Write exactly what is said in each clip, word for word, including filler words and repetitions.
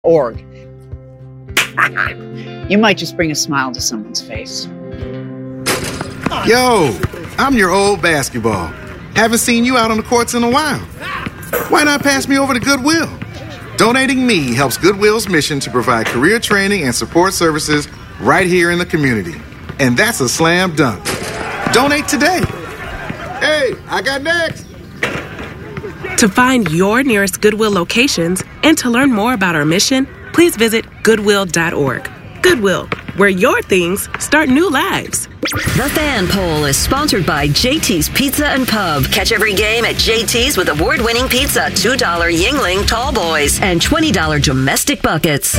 Org. You might just bring a smile to someone's face. Yo, I'm your old basketball. Haven't seen you out on the courts in a while. Why not pass me over to Goodwill? Donating me helps Goodwill's mission to provide career training and support services right here in the community. And that's a slam dunk. Donate today. Hey, I got next. To find your nearest Goodwill locations and to learn more about our mission, please visit goodwill dot org. Goodwill, where your things start new lives. The Fan Poll is sponsored by J T's Pizza and Pub. Catch every game at J T's with award-winning pizza, two dollar Yingling Tall Boys, and twenty dollar domestic buckets.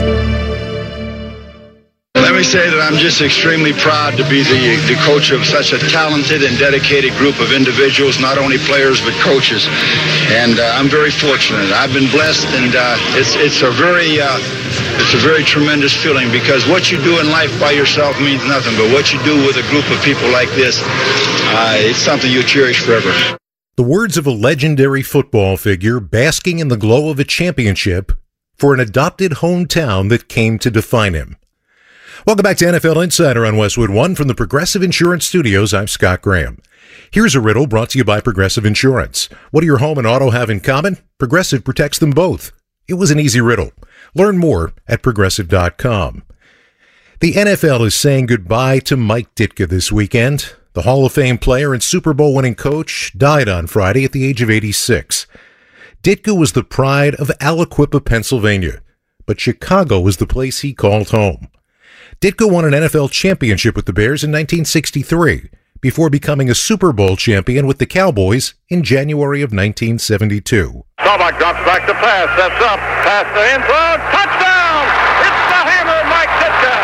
Let me say that I'm just extremely proud to be the, the coach of such a talented and dedicated group of individuals, not only players but coaches. And uh, I'm very fortunate. I've been blessed, and uh, it's it's a very uh, it's a very tremendous feeling, because what you do in life by yourself means nothing, but what you do with a group of people like this, uh, it's something you cherish forever. The words of a legendary football figure basking in the glow of a championship for an adopted hometown that came to define him. Welcome back to N F L Insider on Westwood One from the Progressive Insurance Studios. I'm Scott Graham. Here's a riddle brought to you by Progressive Insurance. What do your home and auto have in common? Progressive protects them both. It was an easy riddle. Learn more at progressive dot com. The N F L is saying goodbye to Mike Ditka this weekend. The Hall of Fame player and Super Bowl winning coach died on Friday at the age of eighty-six. Ditka was the pride of Aliquippa, Pennsylvania, but Chicago was the place he called home. Ditka won an N F L championship with the Bears in nineteen sixty-three, before becoming a Super Bowl champion with the Cowboys in January of nineteen seventy-two. Staubach drops back to pass, sets up, pass to end zone, touchdown! It's the hammer, Mike Ditka!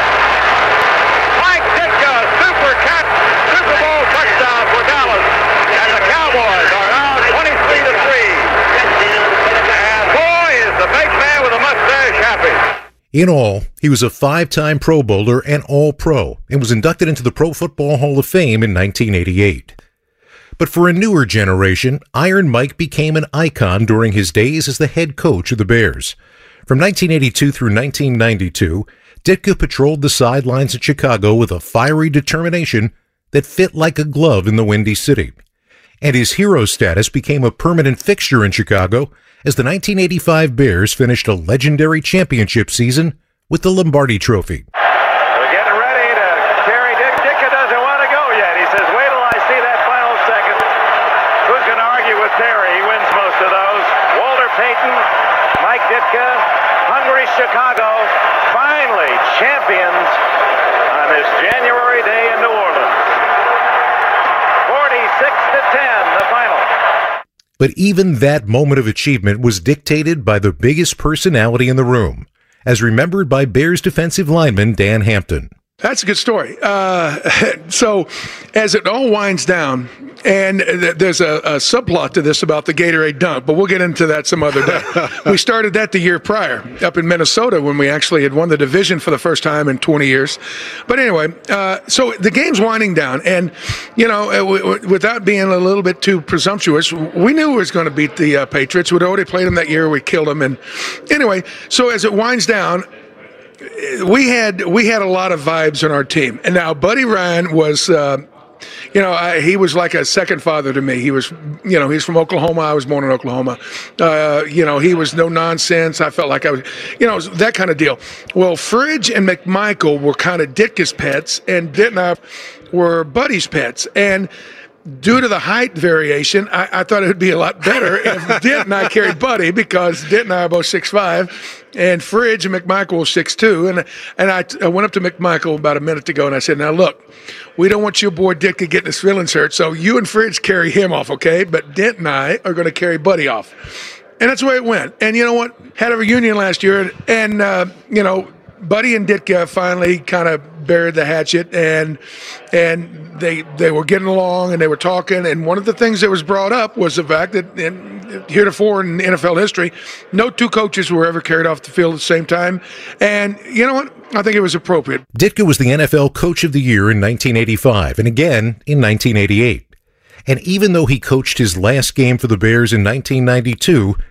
Mike Ditka, super catch, Super Bowl touchdown for Dallas, and the Cowboys are now twenty-three to three. And boy, is the big man with a mustache happy. In all, he was a five-time Pro Bowler and All-Pro, and was inducted into the Pro Football Hall of Fame in nineteen eighty-eight. But for a newer generation, Iron Mike became an icon during his days as the head coach of the Bears. From nineteen eighty-two through nineteen ninety-two, Ditka patrolled the sidelines at Chicago with a fiery determination that fit like a glove in the Windy City. And his hero status became a permanent fixture in Chicago as the nineteen eighty-five Bears finished a legendary championship season with the Lombardi Trophy. They're getting ready to carry Dick. Ditka doesn't want to go yet. He says, wait till I see that final second. Who's going to argue with Terry? He wins most of those. Walter Payton, Mike Ditka, hungry Chicago, finally champions on this January day in New Orleans. forty-six to ten, the final. But even that moment of achievement was dictated by the biggest personality in the room, as remembered by Bears defensive lineman Dan Hampton. That's a good story. Uh, so as it all winds down, and th- there's a, a subplot to this about the Gatorade dunk, but we'll get into that some other day. We started that the year prior up in Minnesota when we actually had won the division for the first time in twenty years. But anyway, uh, so the game's winding down, and, you know, w- w- without being a little bit too presumptuous, we knew we was going to beat the uh, Patriots. We'd already played them that year. We killed them. And anyway, so as it winds down, we had we had a lot of vibes on our team. And now Buddy Ryan was, uh, you know, I, he was like a second father to me. He was, you know, he's from Oklahoma. I was born in Oklahoma. Uh, you know, he was no nonsense. I felt like I was, you know, that kind of deal. Well, Fridge and McMichael were kind of Ditka's pets, and Ditka were Buddy's pets. And due to the height variation, I, I thought it would be a lot better if Dick and I carried Buddy, because Dick and I are both six five, and Fridge and McMichael was six two. And and I, I went up to McMichael about a minute ago, and I said, now look, we don't want your boy Dick to get his feelings hurt, so you and Fridge carry him off, okay? But Dick and I are going to carry Buddy off. And that's the way it went. And you know what? Had a reunion last year, and, uh, you know, Buddy and Ditka finally kind of buried the hatchet, and and they they were getting along, and they were talking. And one of the things that was brought up was the fact that in, heretofore in N F L history, no two coaches were ever carried off the field at the same time. And you know what? I think it was appropriate. Ditka was the N F L Coach of the Year in nineteen eighty-five and again in nineteen eighty-eight. And even though he coached his last game for the Bears in nineteen ninety-two,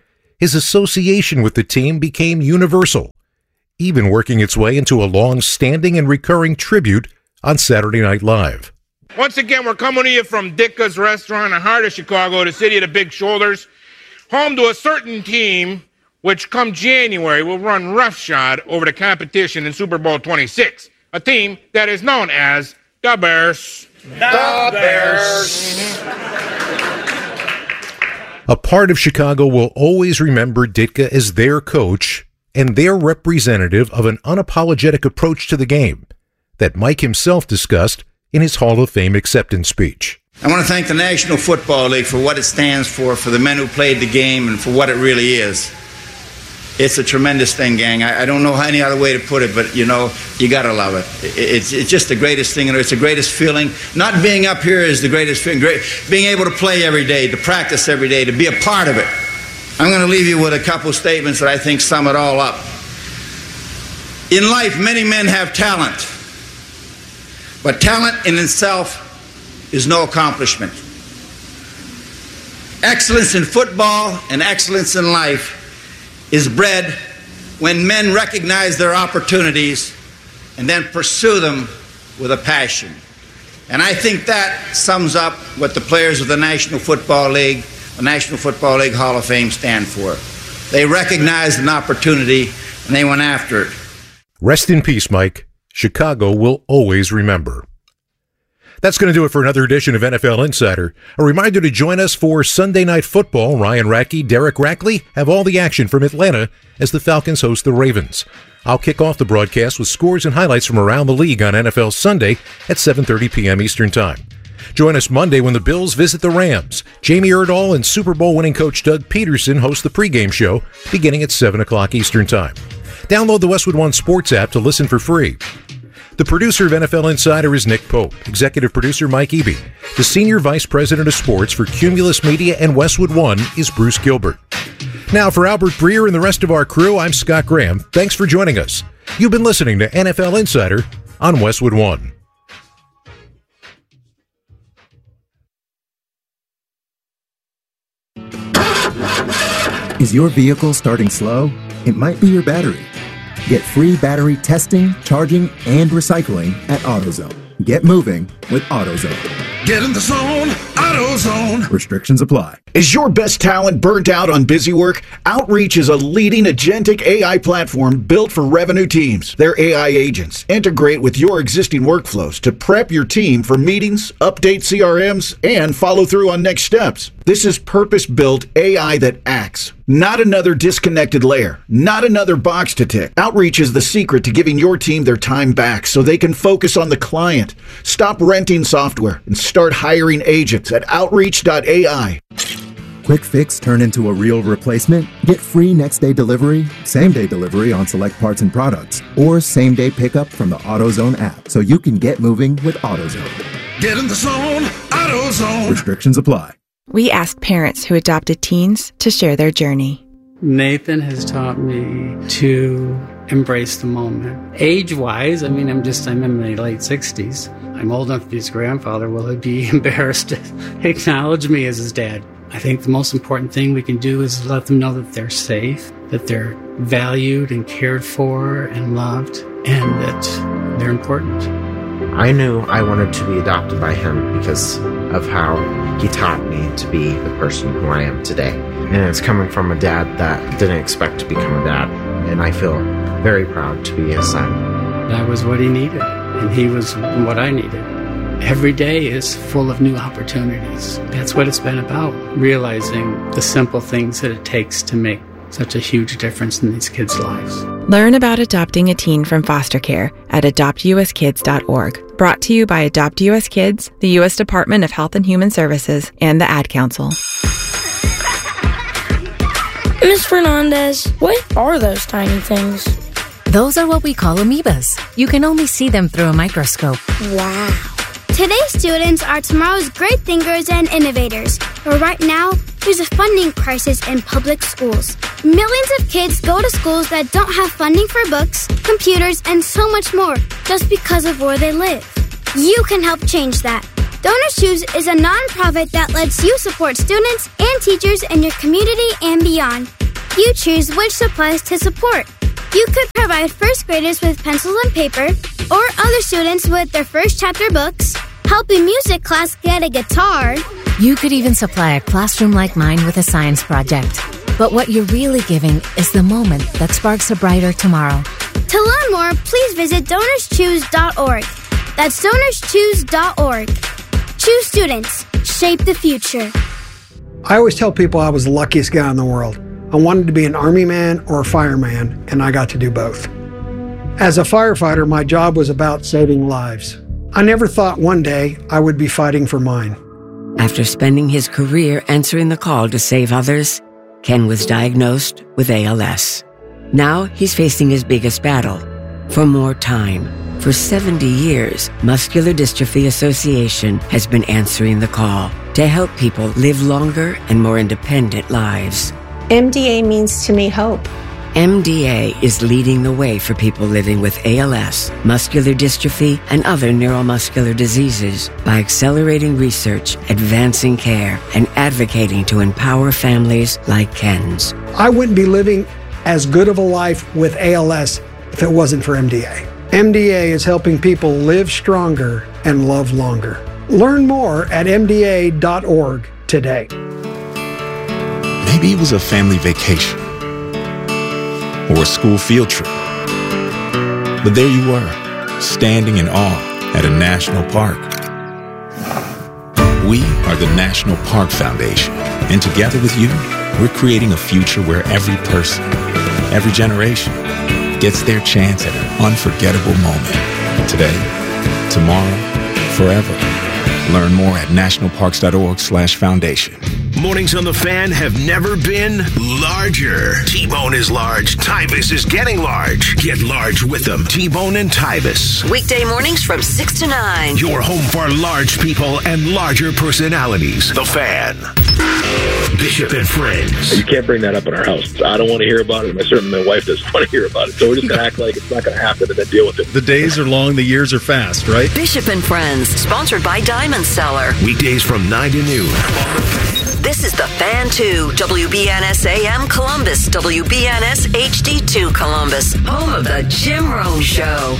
his association with the team became universal, even working its way into a long-standing and recurring tribute on Saturday Night Live. Once again, we're coming to you from Ditka's Restaurant in the heart of Chicago, the city of the big shoulders, home to a certain team which come January will run roughshod over the competition in Super Bowl twenty-six, a team that is known as the Bears. The Bears. A part of Chicago will always remember Ditka as their coach and their representative of an unapologetic approach to the game that Mike himself discussed in his Hall of Fame acceptance speech. I want to thank the National Football League for what it stands for, for the men who played the game, and for what it really is. It's a tremendous thing, gang. I, I don't know any other way to put it, but, you know, you got to love it. it. It's, it's just the greatest thing. It's the greatest feeling. Not being up here is the greatest feeling. Great, being able to play every day, to practice every day, to be a part of it. I'm going to leave you with a couple statements that I think sum it all up. In life, many men have talent, but talent in itself is no accomplishment. Excellence in football and excellence in life is bred when men recognize their opportunities and then pursue them with a passion. And I think that sums up what the players of the National Football League, the National Football League Hall of Fame stand for. They recognized an opportunity and they went after it. Rest in peace, Mike. Chicago will always remember. That's going to do it for another edition of N F L Insider. A reminder to join us for Sunday Night Football. Ryan Radke, Derek Rackley have all the action from Atlanta as the Falcons host the Ravens. I'll kick off the broadcast with scores and highlights from around the league on N F L Sunday at seven thirty p.m. Eastern Time. Join us Monday when the Bills visit the Rams. Jamie Erdahl and Super Bowl winning coach Doug Peterson host the pregame show beginning at seven o'clock Eastern Time. Download the Westwood One Sports app to listen for free. The producer of N F L Insider is Nick Pope. Executive producer Mike Eby. The Senior Vice President of Sports for Cumulus Media and Westwood One is Bruce Gilbert. Now for Albert Breer and the rest of our crew, I'm Scott Graham. Thanks for joining us. You've been listening to N F L Insider on Westwood One. Is your vehicle starting slow? It might be your battery. Get free battery testing, charging, and recycling at AutoZone. Get moving with AutoZone. Get in the zone, AutoZone. Restrictions apply. Is your best talent burnt out on busy work? Outreach is a leading agentic A I platform built for revenue teams. Their A I agents integrate with your existing workflows to prep your team for meetings, update C R Ms, and follow through on next steps. This is purpose-built A I that acts, not another disconnected layer, not another box to tick. Outreach is the secret to giving your team their time back so they can focus on the client. Stop renting software and start hiring agents at outreach dot A I. Quick fix turn into a real replacement? Get free next-day delivery, same-day delivery on select parts and products, or same-day pickup from the AutoZone app so you can get moving with AutoZone. Get in the zone, AutoZone. Restrictions apply. We asked parents who adopted teens to share their journey. Nathan has taught me to embrace the moment. Age-wise, I mean, I'm just, I'm in my late sixties. I'm old enough to be his grandfather. Will he be embarrassed to acknowledge me as his dad? I think the most important thing we can do is let them know that they're safe, that they're valued and cared for and loved, and that they're important. I knew I wanted to be adopted by him because of how he taught me to be the person who I am today. And it's coming from a dad that didn't expect to become a dad. And I feel very proud to be his son. That was what he needed, and he was what I needed. Every day is full of new opportunities. That's what it's been about, realizing the simple things that it takes to make such a huge difference in these kids' lives. Learn about adopting a teen from foster care at adopt u s kids dot org. Brought to you by Adopt U S Kids, the U S Department of Health and Human Services, and the Ad Council. Miz Fernandez, what are those tiny things? Those are what we call amoebas. You can only see them through a microscope. Wow. Today's students are tomorrow's great thinkers and innovators. But right now, there's a funding crisis in public schools. Millions of kids go to schools that don't have funding for books, computers, and so much more just because of where they live. You can help change that. DonorsChoose is a nonprofit that lets you support students and teachers in your community and beyond. You choose which supplies to support. You could provide first graders with pencils and paper, or other students with their first chapter books, help a music class get a guitar. You could even supply a classroom like mine with a science project. But what you're really giving is the moment that sparks a brighter tomorrow. To learn more, please visit donors choose dot org. That's donors choose dot org. Choose students. Shape the future. I always tell people I was the luckiest guy in the world. I wanted to be an army man or a fireman, and I got to do both. As a firefighter, my job was about saving lives. I never thought one day I would be fighting for mine. After spending his career answering the call to save others, Ken was diagnosed with A L S. Now he's facing his biggest battle, for more time. For seventy years, Muscular Dystrophy Association has been answering the call to help people live longer and more independent lives. M D A means to me hope. M D A is leading the way for people living with A L S, muscular dystrophy, and other neuromuscular diseases by accelerating research, advancing care, and advocating to empower families like Ken's. I wouldn't be living as good of a life with A L S if it wasn't for M D A. M D A is helping people live stronger and love longer. Learn more at M D A dot org today. Maybe it was a family vacation or a school field trip. But there you were, standing in awe at a national park. We are the National Park Foundation, and together with you, we're creating a future where every person, every generation, gets their chance at an unforgettable moment. Today, tomorrow, forever. Learn more at nationalparks.org slash foundation. Mornings on the Fan have never been larger. T-Bone is large. Tyvus is getting large. Get large with them. T-Bone and Tyvus. Weekday mornings from six to nine. Your home for large people and larger personalities. The Fan. Bishop and Friends. You can't bring that up in our house. I don't want to hear about it, and certainly my wife doesn't want to hear about it. So we're just going to act like it's not going to happen and then deal with it. The days are long, the years are fast, right? Bishop and Friends, sponsored by Diamond Seller. Weekdays from nine to noon. This is The Fan two, W B N S A M Columbus, W B N S H D two Columbus, home of the Jim Rome Show.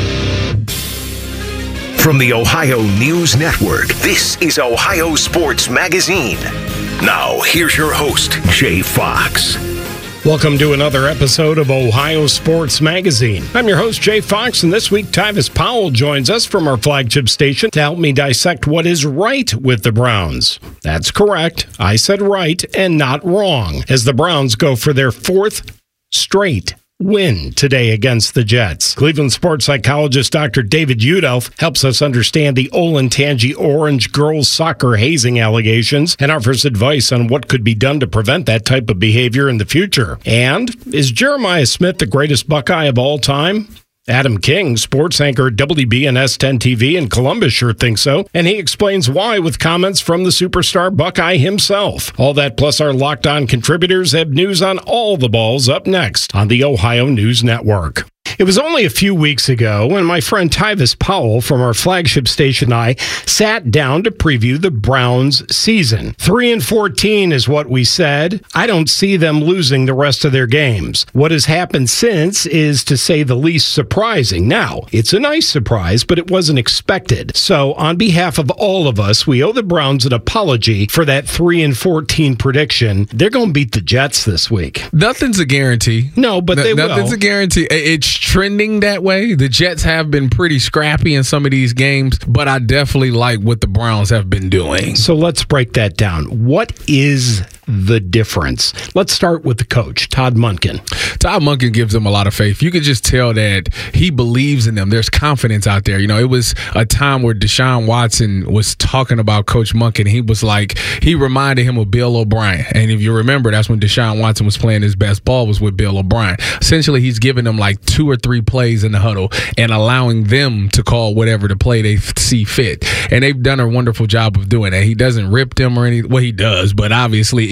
From the Ohio News Network, this is Ohio Sports Magazine. Now, here's your host, Jay Fox. Welcome to another episode of Ohio Sports Magazine. I'm your host, Jay Fox, and this week, Tyvis Powell joins us from our flagship station to help me dissect what is right with the Browns. That's correct. I said right and not wrong, as the Browns go for their fourth straight win today against the Jets. Cleveland sports psychologist Doctor David Udelf helps us understand the Olentangy Orange girls soccer hazing allegations and offers advice on what could be done to prevent that type of behavior in the future. And is Jeremiah Smith the greatest Buckeye of all time? Adam King, sports anchor at W B N S ten T V in Columbus, sure thinks so, and he explains why with comments from the superstar Buckeye himself. All that plus our Locked On contributors have news on all the balls up next on the Ohio News Network. It was only a few weeks ago when my friend Tyvis Powell from our flagship station and I sat down to preview the Browns season. three and fourteen is what we said. I don't see them losing the rest of their games. What has happened since is, to say the least, surprising. Now, it's a nice surprise, but it wasn't expected. So, on behalf of all of us, we owe the Browns an apology for that three and fourteen prediction. They're going to beat the Jets this week. Nothing's a guarantee. No, but they will. Nothing's a guarantee. It's trending that way. The Jets have been pretty scrappy in some of these games, but I definitely like what the Browns have been doing. So let's break that down. What is the difference? Let's start with the coach, Todd Monken. Todd Monken gives them a lot of faith. You could just tell that he believes in them. There's confidence out there. You know, it was a time where Deshaun Watson was talking about Coach Monken. He was like, he reminded him of Bill O'Brien. And if you remember, that's when Deshaun Watson was playing his best ball, was with Bill O'Brien. Essentially, he's giving them like two or three plays in the huddle and allowing them to call whatever the play they see fit. And they've done a wonderful job of doing that. He doesn't rip them or anything. Well, he does, but obviously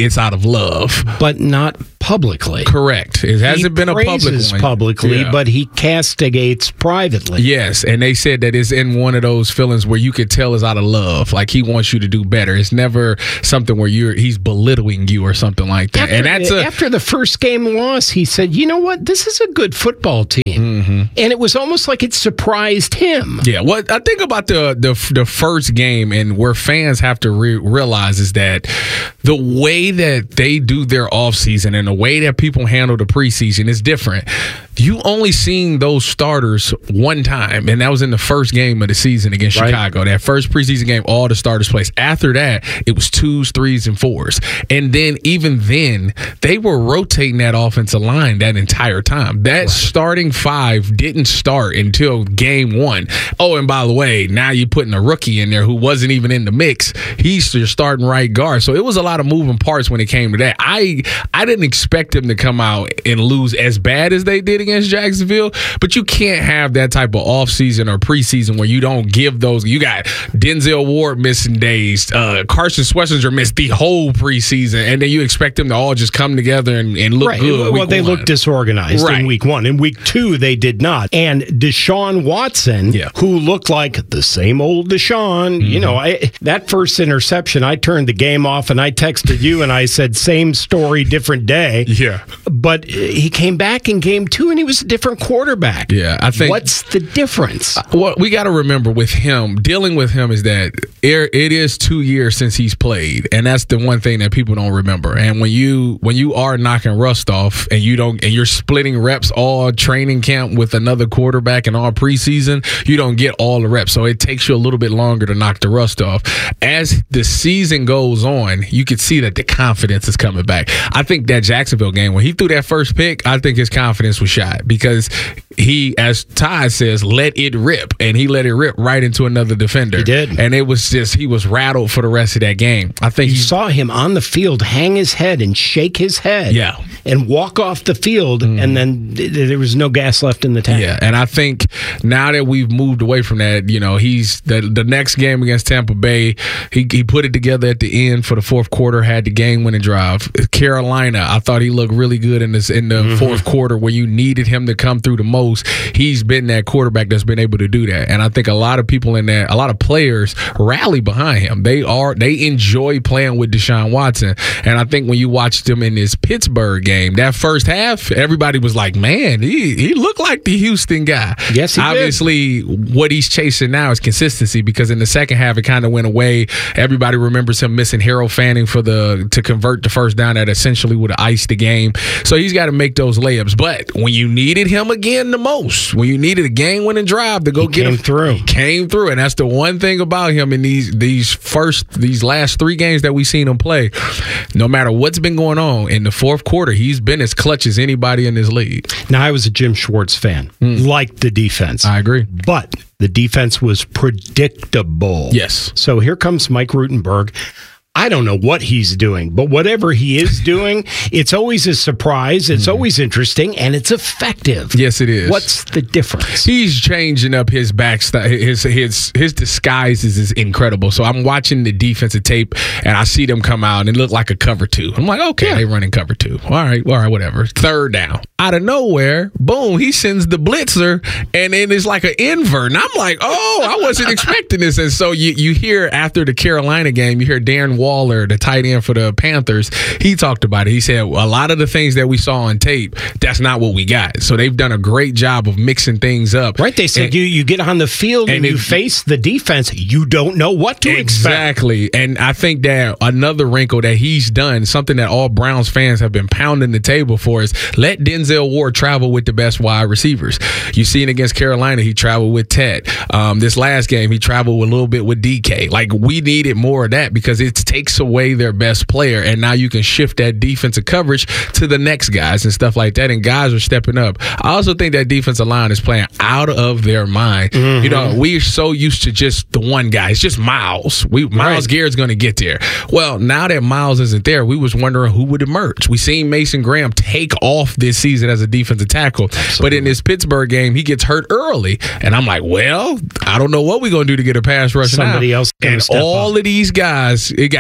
it's out of love. But not publicly. Correct. It hasn't he been a public one. publicly, Yeah. but he castigates privately. Yes, and they said that it's in one of those feelings where you could tell is out of love. Like he wants you to do better. It's never something where you're he's belittling you or something like that. After, and that's a, after the first game loss, he said, you know what? This is a good football team. Mm-hmm. And it was almost like it surprised him. Yeah, what I think about the the the first game and where fans have to re- realize is that the way that they do their offseason and the way that people handle the preseason is different. You only seen those starters one time, and that was in the first game of the season against Right. Chicago. That first preseason game, all the starters placed. After that, it was twos, threes, and fours. And then even then, they were rotating that offensive line that entire time. That right. starting five didn't start until game one. Oh, and by the way, now you're putting a rookie in there who wasn't even in the mix. He's your starting right guard. So it was a lot of moving parts when it came to that. I I didn't expect them to come out and lose as bad as they did against Jacksonville, but you can't have that type of offseason or preseason where you don't give those. You got Denzel Ward missing days. Uh, Carson Schwarzenegger missed the whole preseason, and then you expect them to all just come together and, and look right. good. Well, they one. looked disorganized right. in week one. In week two, they did not. And Deshaun Watson, yeah. who looked like the same old Deshaun, mm-hmm. you know, I, that first interception, I turned the game off and I texted you and I said, same story, different day. Yeah. But he came back in game two and he was a different quarterback. Yeah, I think. What's the difference? Uh, what we got to remember with him, dealing with him, is that it, it is two years since he's played, and that's the one thing that people don't remember. And when you when you are knocking rust off, and you don't, and you're splitting reps all training camp with another quarterback and all preseason, you don't get all the reps. So it takes you a little bit longer to knock the rust off. As the season goes on, you can see that the confidence is coming back. I think that Jacksonville game, when he threw that first pick, I think his confidence was shot because he, as Ty says, let it rip, and he let it rip right into another defender. He did. And it was just, he was rattled for the rest of that game. I think you he saw him on the field hang his head and shake his head. Yeah. And walk off the field, mm. and then th- there was no gas left in the tank. Yeah, and I think now that we've moved away from that, you know, he's the the next game against Tampa Bay, he, he put it together at the end for the fourth quarter, had the game-winning drive. Carolina, I thought he looked really good in this in the mm-hmm. fourth quarter where you needed him to come through the most. He's been that quarterback that's been able to do that, and I think a lot of people in that, a lot of players rally behind him. They are they enjoy playing with Deshaun Watson, and I think when you watched him in this Pittsburgh game, that first half, everybody was like, man, he, he looked like the Houston guy. Yes, he Obviously, did. what he's chasing now is consistency, because in the second half, it kind of went away. Everybody remembers him missing Harold Fanning for the to convert the first down that essentially would have iced the game. So he's got to make those layups. But when you needed him again the most, when you needed a game-winning drive to go he get came him through, he came through, and that's the one thing about him in these these first these last three games that we've seen him play. No matter what's been going on in the fourth quarter, he's been as clutch as anybody in this league. Now, I was a Jim Schwartz fan, mm. liked the defense. I agree. But the defense was predictable. Yes. So here comes Mike Rutenberg. I don't know what he's doing, but whatever he is doing, it's always a surprise. It's mm. always interesting, and it's effective. Yes, it is. What's the difference? He's changing up his backstyle. His his his disguises is incredible. So I'm watching the defensive tape, and I see them come out, and it look like a cover two. I'm like, okay, yeah. they running cover two. All right, all right, whatever. Third down. Out of nowhere, boom, he sends the blitzer, and then it's like an invert. And I'm like, oh, I wasn't expecting this. And so you, you hear after the Carolina game, you hear Darren Waller, the tight end for the Panthers, he talked about it. He said, well, a lot of the things that we saw on tape, that's not what we got. So they've done a great job of mixing things up. Right. They said and, you, you get on the field and, and you it, face the defense, you don't know what to exactly. expect. Exactly. And I think that another wrinkle that he's done, something that all Browns fans have been pounding the table for, is let Denzel Ward travel with the best wide receivers. You see it against Carolina, he traveled with Ted. Um, this last game, he traveled a little bit with D K. Like, we needed more of that because it takes away their best player, and now you can shift that defensive coverage to the next guys and stuff like that, and guys are stepping up. I also think that defensive line is playing out of their mind. Mm-hmm. You know, we're so used to just the one guy. It's just Miles. We Miles right. Garrett's going to get there. Well, now that Miles isn't there, we was wondering who would emerge. We seen Mason Graham take off this season as a defensive tackle. Absolutely. But in this Pittsburgh game, he gets hurt early. And I'm like, well, I don't know what we're going to do to get a pass rush Somebody now. else and all up. of these guys, it got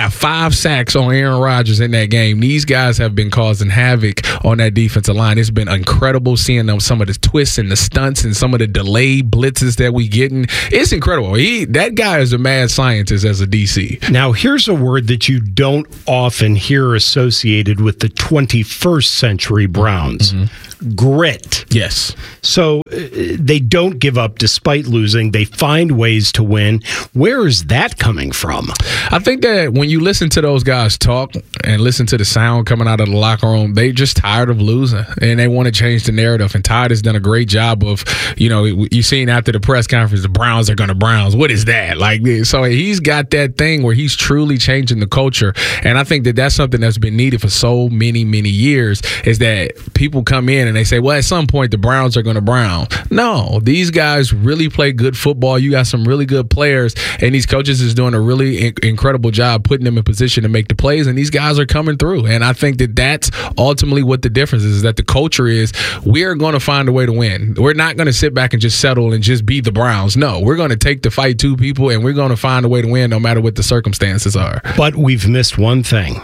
got five sacks on Aaron Rodgers in that game. These guys have been causing havoc on that defensive line. It's been incredible seeing them, some of the twists and the stunts and some of the delayed blitzes that we getting. It's incredible. He that guy is a mad scientist as a D C. Now, here's a word that you don't often hear associated with the twenty-first century Browns. Mm-hmm. Grit. Yes. So uh, they don't give up despite losing. They find ways to win. Where is that coming from? I think that when you listen to those guys talk and listen to the sound coming out of the locker room, they just tired of losing and they want to change the narrative. And Todd has done a great job of, you know, you've seen after the press conference, the Browns are going to Browns. What is that? Like, so he's got that thing where he's truly changing the culture. And I think that that's something that's been needed for so many, many years, is that people come in and they say, well, at some point the Browns are going to Brown. No, these guys really play good football. You got some really good players, and these coaches is doing a really in- incredible job putting them in position to make the plays, and these guys are coming through. And I think that that's ultimately what the difference is, is that the culture is we're going to find a way to win. We're not going to sit back and just settle and just be the Browns. No, we're going to take the fight to people, and we're going to find a way to win no matter what the circumstances are. But we've missed one thing.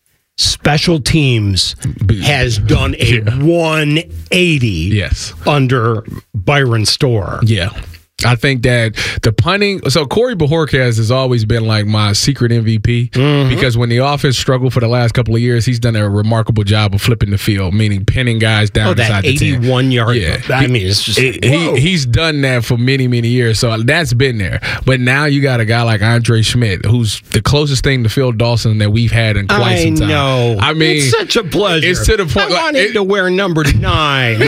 Special teams has done a yeah. one eighty yes. under Byron Storr. Yeah. I think that the punting, so Corey Bojorquez has always been like my secret M V P mm-hmm. because when the offense struggled for the last couple of years, he's done a remarkable job of flipping the field, meaning pinning guys down oh, inside that the ten. eighty-one yard. Yeah. I mean, it's just it, he, he's done that for many, many years. So that's been there. But now you got a guy like Andre Schmidt, who's the closest thing to Phil Dawson that we've had in quite I some time. I know. I mean, it's such a pleasure. It's to the point. I wanted like, it, to wear number nine.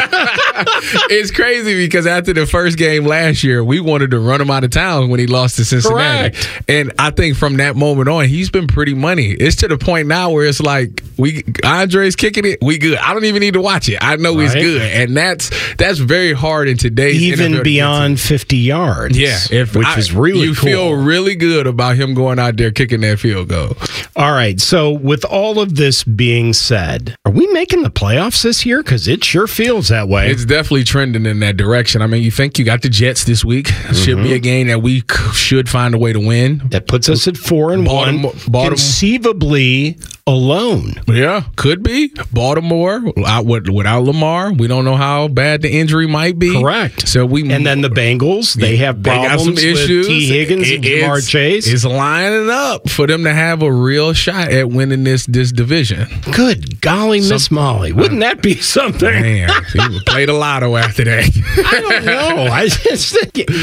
It's crazy because after the first game last year, we wanted to run him out of town when he lost to Cincinnati. Correct. And I think from that moment on, he's been pretty money. It's to the point now where it's like, we Andre's kicking it, we good. I don't even need to watch it. I know right. he's good. And that's that's very hard in today's even N F L beyond fifty yards. Yeah. If which I, is really you cool. feel really good about him going out there kicking that field goal. All right. So with all of this being said, are we making the playoffs this year? Because it sure feels that way. It's definitely trending in that direction. I mean, you think you got the Jets this week. Mm-hmm. Should be a game that we should find a way to win. That puts us at four and Baltimore, one. Baltimore. Conceivably alone. Yeah, could be. Baltimore without, without Lamar. We don't know how bad the injury might be. Correct. So we And then the Bengals, they have they problems got some issues. with T. Higgins it, and Jamar Chase. It's lining up for them to have a real shot at winning this this division. Good golly, Miss Molly. Wouldn't that be something? Man, he played a lotto after that. I don't know. I just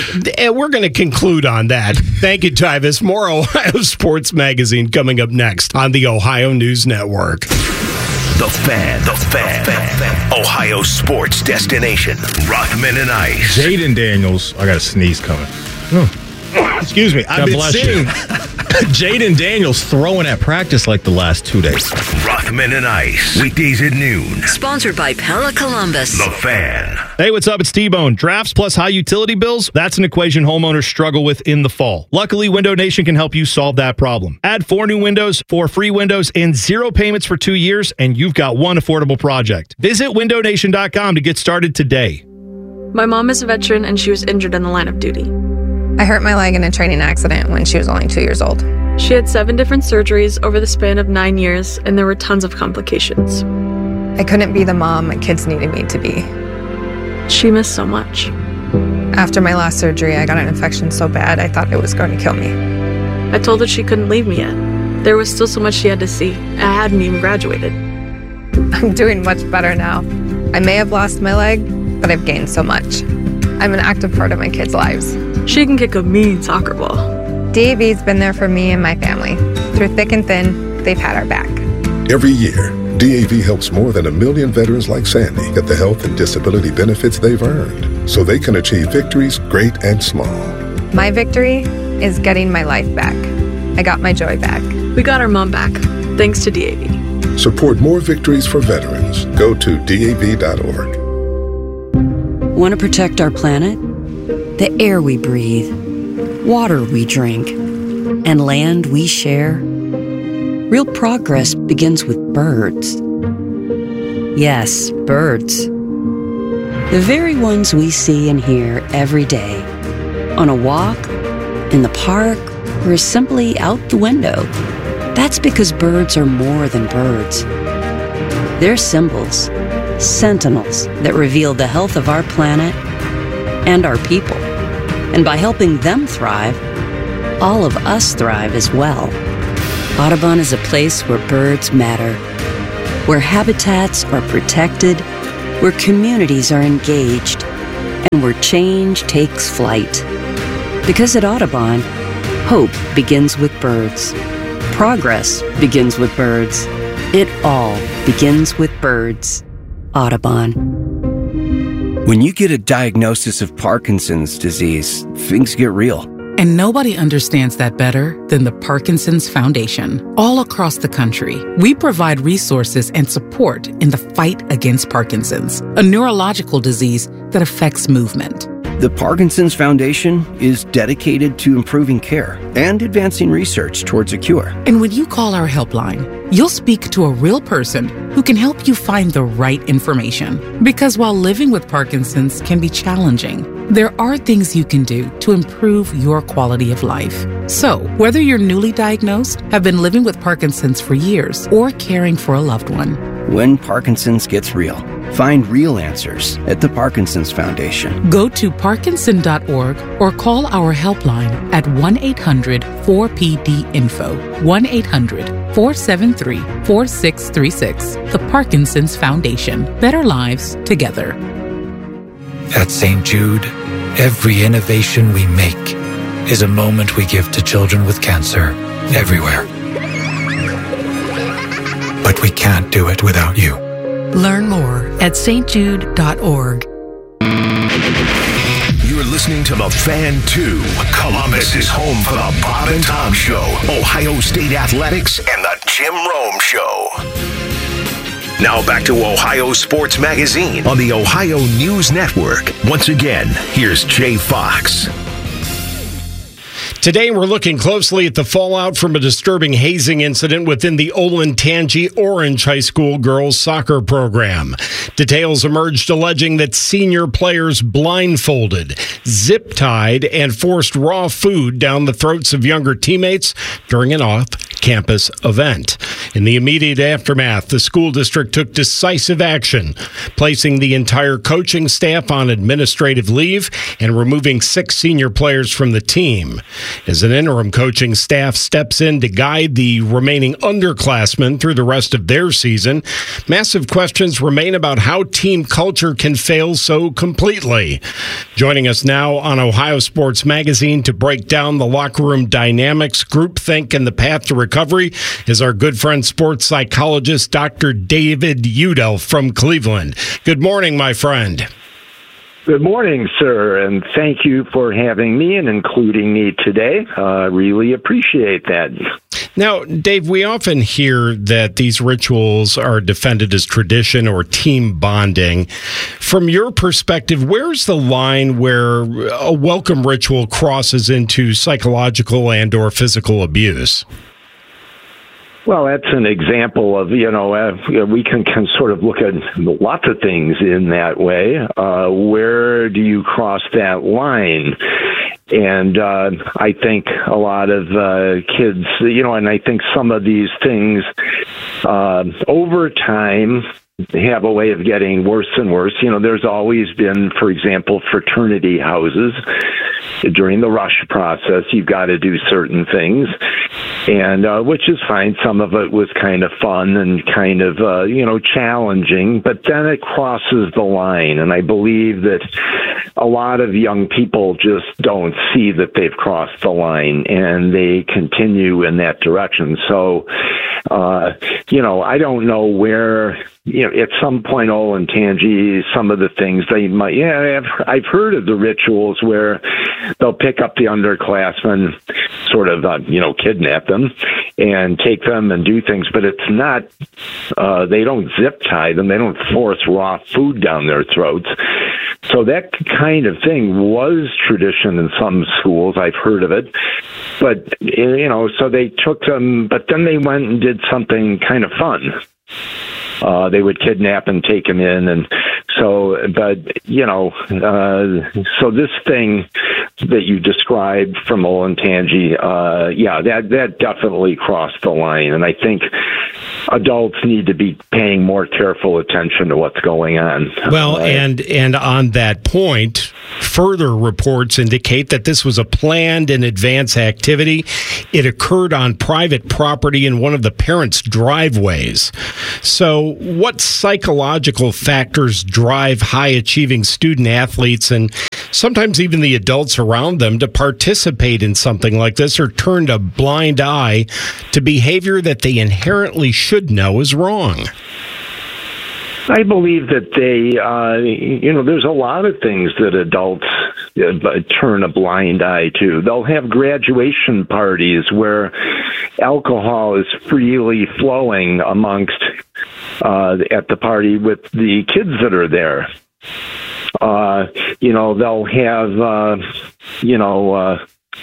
we're going to conclude on that. Thank you, Tyvis. More Ohio Sports Magazine coming up next on the Ohio News Network. The Fan, the Fan, the Fan. Ohio sports destination. Rothman and Ice. Jaden Daniels. I got a sneeze coming. Oh. Excuse me. I've been seeing Jaden Daniels throwing at practice like the last two days. Rothman and Ice. Weekdays at noon. Sponsored by Pella Columbus. The Fan. Hey, what's up? It's T-Bone. Drafts plus high utility bills, that's an equation homeowners struggle with in the fall. Luckily, Window Nation can help you solve that problem. Add four new windows, four free windows, and zero payments for two years, and you've got one affordable project. Visit window nation dot com to get started today. My mom is a veteran, and she was injured in the line of duty. I hurt my leg in a training accident when she was only two years old. She had seven different surgeries over the span of nine years, and there were tons of complications. I couldn't be the mom my kids needed me to be. She missed so much. After my last surgery, I got an infection so bad I thought it was going to kill me. I told her she couldn't leave me yet. There was still so much she had to see. I hadn't even graduated. I'm doing much better now. I may have lost my leg, but I've gained so much. I'm an active part of my kids' lives. She can kick a mean soccer ball. D A V's been there for me and my family. Through thick and thin, they've had our back. Every year, D A V helps more than a million veterans like Sandy get the health and disability benefits they've earned so they can achieve victories great and small. My victory is getting my life back. I got my joy back. We got our mom back, thanks to D A V. Support more victories for veterans. Go to D A V dot org. Want to protect our planet? The air we breathe, water we drink, and land we share? Real progress begins with birds. Yes, birds. The very ones we see and hear every day. On a walk, in the park, or simply out the window. That's because birds are more than birds. They're symbols, sentinels that reveal the health of our planet and our people. And by helping them thrive, all of us thrive as well. Audubon is a place where birds matter, where habitats are protected, where communities are engaged, and where change takes flight. Because at Audubon, hope begins with birds. Progress begins with birds. It all begins with birds. Audubon. When you get a diagnosis of Parkinson's disease, things get real. And nobody understands that better than the Parkinson's Foundation. All across the country, we provide resources and support in the fight against Parkinson's, a neurological disease that affects movement. The Parkinson's Foundation is dedicated to improving care and advancing research towards a cure. And when you call our helpline, you'll speak to a real person who can help you find the right information. Because while living with Parkinson's can be challenging, there are things you can do to improve your quality of life. So, whether you're newly diagnosed, have been living with Parkinson's for years, or caring for a loved one, when Parkinson's gets real, find real answers at the Parkinson's Foundation. Go to parkinson dot org or call our helpline at one eight hundred four P D info, one eight hundred four seven three four six three six. The Parkinson's Foundation. Better lives together. At Saint Jude, every innovation we make is a moment we give to children with cancer everywhere. But we can't do it without you. Learn more at s t jude dot org. You're listening to The Fan two. Columbus is home for the Bob and Tom Show, Ohio State Athletics, and the Jim Rome Show. Now back to Ohio Sports Magazine on the Ohio News Network. Once again, here's Jay Fox. Today, we're looking closely at the fallout from a disturbing hazing incident within the Olentangy Orange High School girls soccer program. Details emerged alleging that senior players blindfolded, zip-tied, and forced raw food down the throats of younger teammates during an off-campus event. In the immediate aftermath, the school district took decisive action, placing the entire coaching staff on administrative leave and removing six senior players from the team. As an interim coaching staff steps in to guide the remaining underclassmen through the rest of their season, massive questions remain about how team culture can fail so completely. Joining us now on Ohio Sports Magazine to break down the locker room dynamics, groupthink, and the path to recovery is our good friend, sports psychologist Doctor David Udell from Cleveland. Good morning, my friend. Good morning, sir, and thank you for having me and including me today. I uh, really appreciate that. Now, Dave, we often hear that these rituals are defended as tradition or team bonding. From your perspective, where's the line where a welcome ritual crosses into psychological and or physical abuse? Well, that's an example of, you know, uh, we can, can sort of look at lots of things in that way. Uh, where do you cross that line? And uh, I think a lot of uh, kids, you know, and I think some of these things uh, over time have a way of getting worse and worse. You know, there's always been, for example, fraternity houses. During the rush process, you've got to do certain things, and uh, which is fine. Some of it was kind of fun and kind of, uh, you know, challenging, but then it crosses the line, and I believe that a lot of young people just don't see that they've crossed the line, and they continue in that direction. So, uh, you know, I don't know where... You know, at some point, Olentangy, some of the things they might, yeah, I've, I've heard of the rituals where they'll pick up the underclassmen, sort of, uh, you know, kidnap them and take them and do things, but it's not, uh, they don't zip tie them, they don't force raw food down their throats. So that kind of thing was tradition in some schools. I've heard of it. But, you know, so they took them, but then they went and did something kind of fun. Uh, they would kidnap and take him in. And so, but, you know, uh, so this thing that you described from Olentangy, uh, yeah, that that definitely crossed the line, and I think adults need to be paying more careful attention to what's going on. Well, uh, and and on that point, further reports indicate that this was a planned in advance activity. It occurred on private property in one of the parents' driveways. So what psychological factors drive high-achieving student athletes and sometimes even the adults around them to participate in something like this or turn a blind eye to behavior that they inherently should know is wrong? I believe that they, uh, you know, there's a lot of things that adults uh, turn a blind eye to. They'll have graduation parties where alcohol is freely flowing amongst uh, at the party with the kids that are there. Uh, you know, they'll have, uh, you know, uh,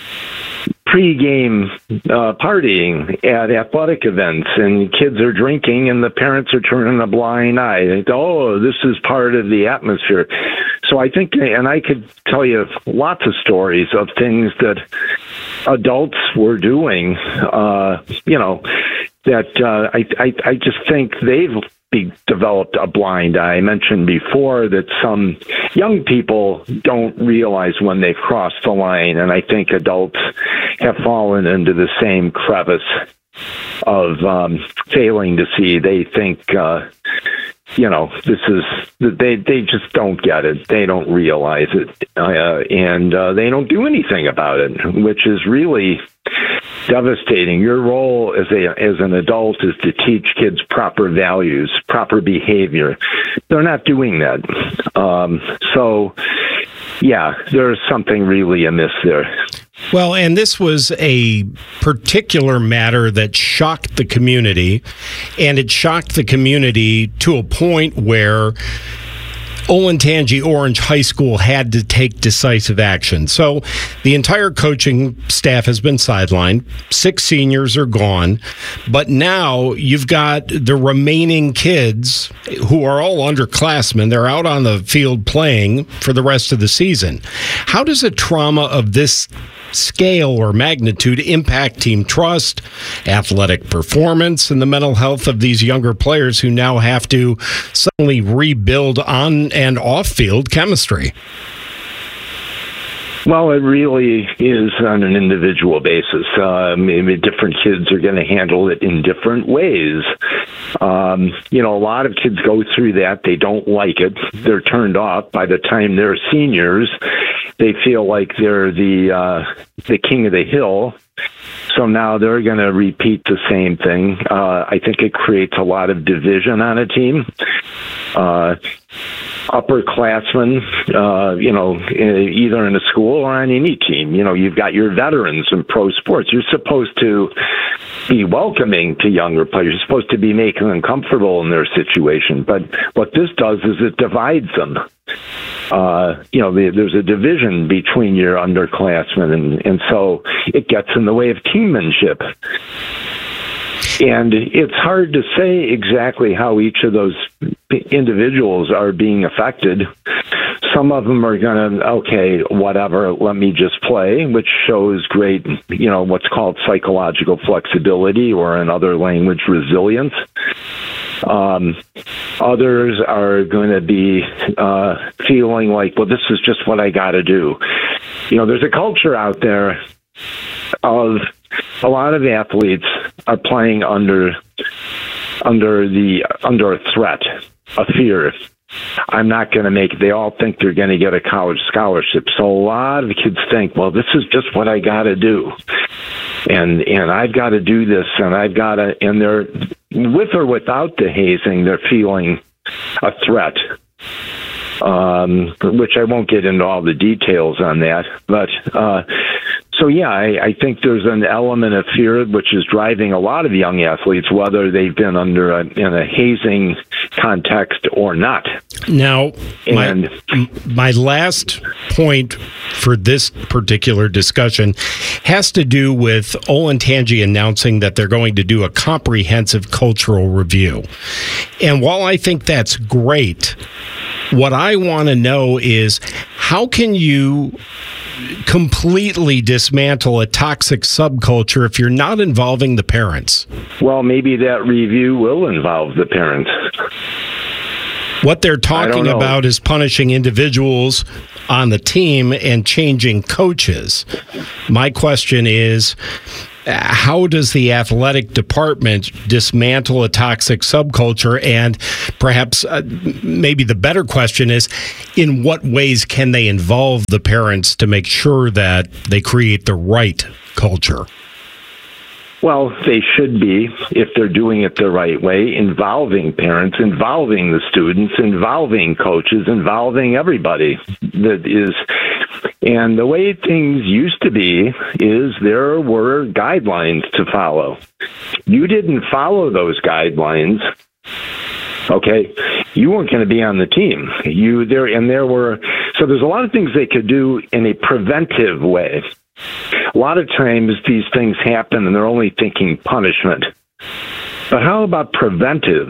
pre-game uh, partying at athletic events, and kids are drinking, and the parents are turning a blind eye. They go, oh, this is part of the atmosphere. So I think, and I could tell you lots of stories of things that adults were doing, uh, you know, that uh, I, I, I just think they've be developed a blind eye. I mentioned before that some young people don't realize when they've crossed the line, and I think adults have fallen into the same crevice of um, failing to see. They think, uh, you know, this is, they they just don't get it. They don't realize it, uh, and uh, they don't do anything about it, which is really devastating. Your role as a as an adult is to teach kids proper values, proper behavior. They're not doing that. Um, so, yeah, there's something really amiss there. Well, and this was a particular matter that shocked the community, and it shocked the community to a point where Olentangy Orange High School had to take decisive action. So the entire coaching staff has been sidelined. Six seniors are gone. But now you've got the remaining kids who are all underclassmen. They're out on the field playing for the rest of the season. How does a trauma of this scale or magnitude impact team trust, athletic performance, and the mental health of these younger players who now have to suddenly rebuild on and off-field chemistry? Well, it really is on an individual basis. Uh, maybe different kids are going to handle it in different ways. Um, you know, a lot of kids go through that. They don't like it. They're turned off. By the time they're seniors, they feel like they're the uh, the king of the hill. So now they're going to repeat the same thing. Uh, I think it creates a lot of division on a team. Uh, upperclassmen, uh, you know, either in a school or on any team. You know, you've got your veterans in pro sports. You're supposed to be welcoming to younger players. You're supposed to be making them comfortable in their situation. But what this does is it divides them. Uh, you know, there's a division between your underclassmen, and, and so it gets in the way of teammanship. And it's hard to say exactly how each of those individuals are being affected. Some of them are going to, okay, whatever, let me just play, which shows great, you know, what's called psychological flexibility, or in other language, resilience. Um, others are going to be uh, feeling like, well, this is just what I got to do. You know, there's a culture out there of a lot of athletes are playing under under the under a threat, a fear. I'm not going to make it. They all think they're going to get a college scholarship. So a lot of kids think, well, this is just what I got to do. And and I've got to do this, and I've got to, and they're, with or without the hazing, they're feeling a threat. Um, which I won't get into all the details on that. But uh, so, yeah, I, I think there's an element of fear which is driving a lot of young athletes, whether they've been under a, in a hazing context or not. Now, and my, my last point for this particular discussion has to do with Olentangy announcing that they're going to do a comprehensive cultural review. And while I think that's great, What I want to know is, how can you completely dismantle a toxic subculture if you're not involving the parents? Well, maybe that review will involve the parents. What they're talking about is punishing individuals on the team and changing coaches. My question is, how does the athletic department dismantle a toxic subculture? And perhaps uh, maybe the better question is, in what ways can they involve the parents to make sure that they create the right culture? Well, they should be, if they're doing it the right way, involving parents, involving the students, involving coaches, involving everybody that is. And the way things used to be is there were guidelines to follow. You didn't follow those guidelines, okay, you weren't going to be on the team. You there and there were so there's a lot of things they could do in a preventive way. A lot of times these things happen and they're only thinking punishment. But how about preventive?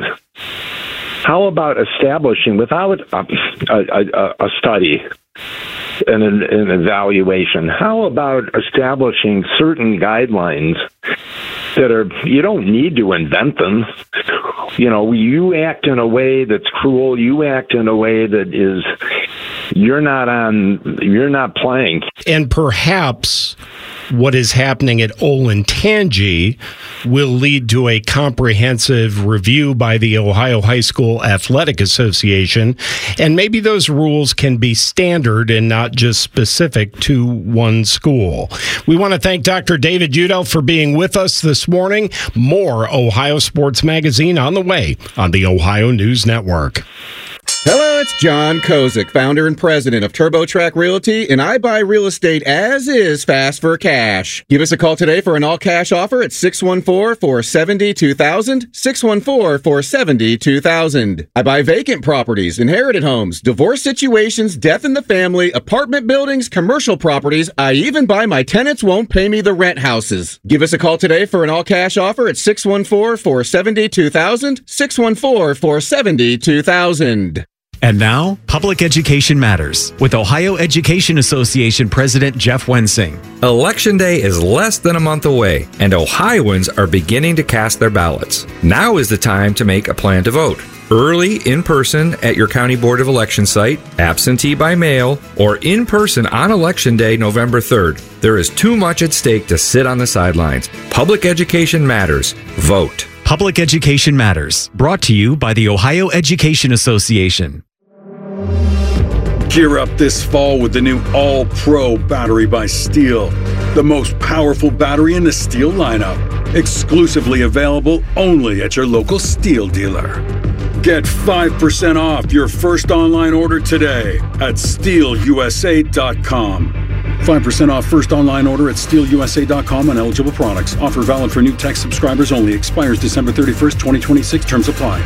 How about establishing, without a, a, a study and an, an evaluation, how about establishing certain guidelines that are, you don't need to invent them. You know, you act in a way that's cruel, you act in a way that is, you're not on, you're not playing. And perhaps what is happening at Olentangy will lead to a comprehensive review by the Ohio High School Athletic Association, and maybe those rules can be standard and not just specific to one school. We want to thank Doctor David Udell for being with us this morning. More Ohio Sports Magazine on the way on the Ohio News Network. Hello, it's John Kozik, founder and president of TurboTrack Realty, and I buy real estate as is, fast for cash. Give us a call today for an all-cash offer at six one four, four seven zero, two thousand, six one four, four seven zero, two thousand. I buy vacant properties, inherited homes, divorce situations, death in the family, apartment buildings, commercial properties. I even buy my tenants won't pay me the rent houses. Give us a call today for an all-cash offer at six one four, four seven zero, two thousand, six one four, four seven zero, two thousand. And now, Public Education Matters with Ohio Education Association President Jeff Wensing. Election Day is less than a month away, and Ohioans are beginning to cast their ballots. Now is the time to make a plan to vote. Early, in person at your County Board of Election site, absentee by mail, or in person on Election Day, November third. There is too much at stake to sit on the sidelines. Public Education Matters. Vote. Public Education Matters, brought to you by the Ohio Education Association. Gear up this fall with the new All-Pro battery by Steel, the most powerful battery in the Steel lineup, exclusively available only at your local Steel dealer. Get five percent off your first online order today at steel u s a dot com. five percent off first online order at steel u s a dot com on eligible products. Offer valid for new tech subscribers only. Expires December thirty-first, twenty twenty-six. Terms apply.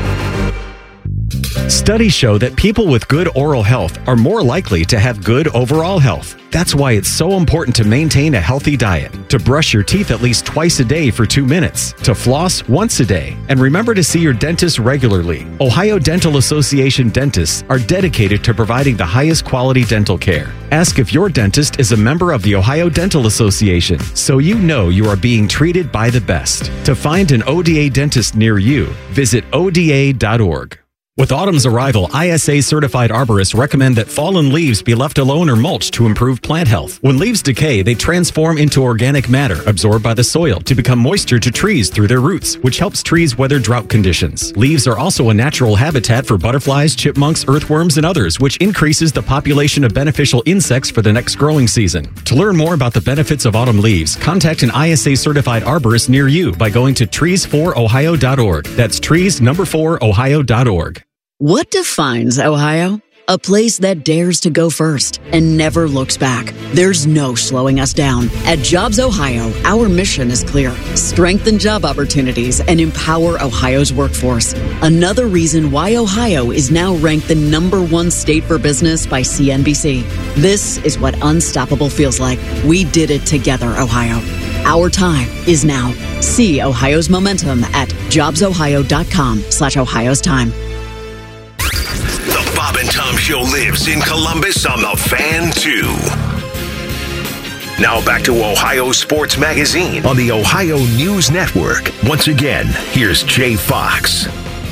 Studies show that people with good oral health are more likely to have good overall health. That's why it's so important to maintain a healthy diet, to brush your teeth at least twice a day for two minutes, to floss once a day, and remember to see your dentist regularly. Ohio Dental Association dentists are dedicated to providing the highest quality dental care. Ask if your dentist is a member of the Ohio Dental Association so you know you are being treated by the best. To find an O D A dentist near you, visit O D A dot org. With autumn's arrival, I S A-certified arborists recommend that fallen leaves be left alone or mulched to improve plant health. When leaves decay, they transform into organic matter absorbed by the soil to become moisture to trees through their roots, which helps trees weather drought conditions. Leaves are also a natural habitat for butterflies, chipmunks, earthworms, and others, which increases the population of beneficial insects for the next growing season. To learn more about the benefits of autumn leaves, contact an I S A-certified arborist near you by going to trees for ohio dot org. That's trees number four ohio dot org. What defines Ohio? A place that dares to go first and never looks back. There's no slowing us down. At Jobs Ohio, our mission is clear. Strengthen job opportunities and empower Ohio's workforce. Another reason why Ohio is now ranked the number one state for business by C N B C. This is what unstoppable feels like. We did it together, Ohio. Our time is now. See Ohio's momentum at jobs ohio dot com slash Ohio's time. The Bob and Show lives in Columbus on the Fan two. Now back to Ohio Sports Magazine on the Ohio News Network. Once again, here's Jay Fox.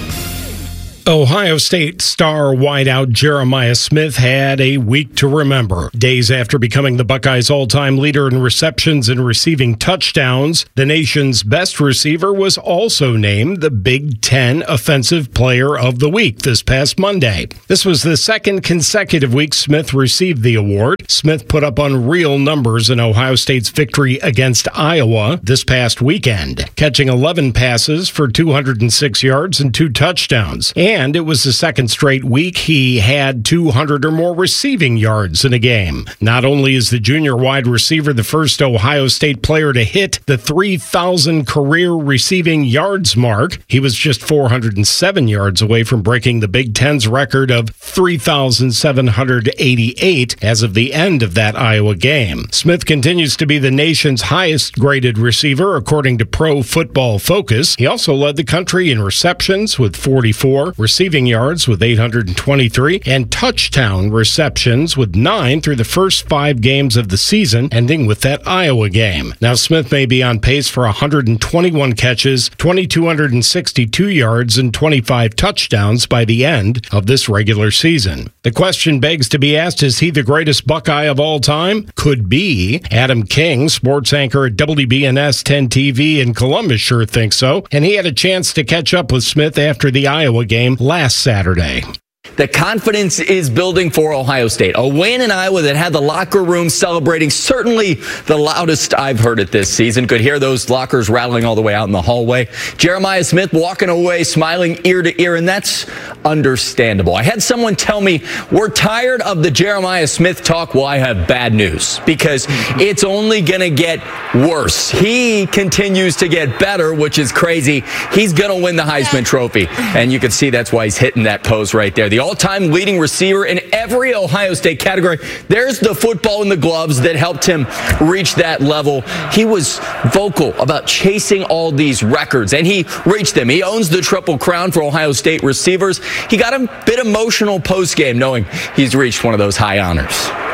Ohio State star wideout Jeremiah Smith had a week to remember. Days after becoming the Buckeyes' all-time leader in receptions and receiving touchdowns, the nation's best receiver was also named the Big Ten Offensive Player of the Week this past Monday. This was the second consecutive week Smith received the award. Smith put up unreal numbers in Ohio State's victory against Iowa this past weekend, catching eleven passes for two hundred six yards and two touchdowns. And And it was the second straight week he had two hundred or more receiving yards in a game. Not only is the junior wide receiver the first Ohio State player to hit the three thousand career receiving yards mark, he was just four hundred seven yards away from breaking the Big Ten's record of three thousand seven hundred eighty-eight as of the end of that Iowa game. Smith continues to be the nation's highest graded receiver, according to Pro Football Focus. He also led the country in receptions with forty-four, receiving yards with eight hundred twenty-three, and touchdown receptions with nine through the first five games of the season, ending with that Iowa game. Now, Smith may be on pace for one hundred twenty-one catches, two thousand two hundred sixty-two yards, and twenty-five touchdowns by the end of this regular season. The question begs to be asked, is he the greatest Buckeye of all time? Could be. Adam King, sports anchor at W B N S ten T V in Columbus, sure thinks so, and he had a chance to catch up with Smith after the Iowa game last Saturday. The confidence is building for Ohio State. A win in Iowa that had the locker room celebrating, certainly the loudest I've heard it this season. Could hear those lockers rattling all the way out in the hallway. Jeremiah Smith walking away, smiling ear to ear, and that's understandable. I had someone tell me, we're tired of the Jeremiah Smith talk. Well, I have bad news, because it's only going to get worse. He continues to get better, which is crazy. He's going to win the Heisman Trophy, and you can see that's why he's hitting that pose right there. The all-time leading receiver in every Ohio State category. There's the football and the gloves that helped him reach that level. He was vocal about chasing all these records, and he reached them. He owns the Triple Crown for Ohio State receivers. He got a bit emotional post-game knowing he's reached one of those high honors.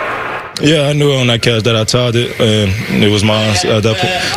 Yeah, I knew on that catch that I tied it, and it was mine at that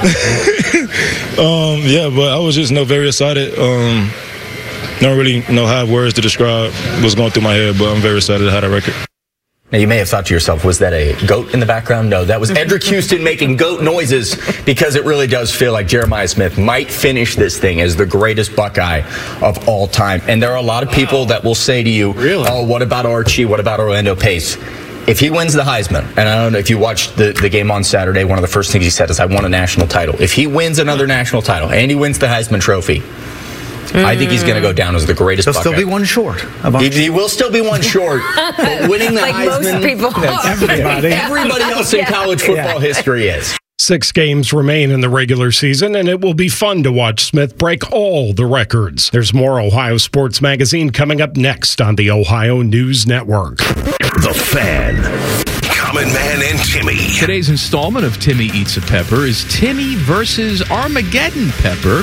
point. um, yeah, but I was just you know, very excited. Um, don't really know how words to describe what's going through my head, but I'm very excited to have that record. Now, you may have thought to yourself, was that a goat in the background? No, that was Edric Houston making goat noises, because it really does feel like Jeremiah Smith might finish this thing as the greatest Buckeye of all time. And there are a lot of people that will say to you, really? Oh, what about Archie? What about Orlando Pace? If he wins the Heisman, and I don't know if you watched the, the game on Saturday, one of the first things he said is, I won a national title. If he wins another national title and he wins the Heisman Trophy, Mm. I think he's going to go down as the greatest. He'll Buckeye. still be one short. He, he will still be one short, but winning the like Heisman, most people. everybody, everybody else in yeah. college football yeah. history is. Six games remain in the regular season, and it will be fun to watch Smith break all the records. There's more Ohio Sports Magazine coming up next on the Ohio News Network. The Fan. Common Man and Timmy. Today's installment of Timmy Eats a Pepper is Timmy versus Armageddon Pepper.